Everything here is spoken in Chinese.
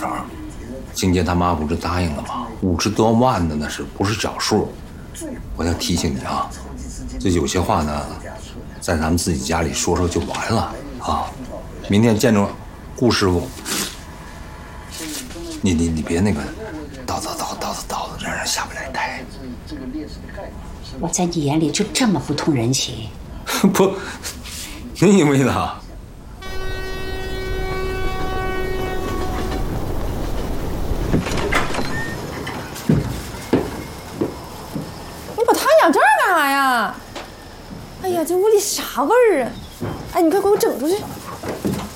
时候，金杰他妈不是答应了吗？50多万的那是不是小数？我要提醒你啊，这有些话呢，在咱们自己家里说说就完了啊。明天见着顾师傅，你别那个叨叨，让人下不来台。 我在你眼里就这么不通人情？ 不，你以为呢？ 你把他养这儿干啥呀？哎呀，这屋里啥味儿啊！哎，你快给我整出去！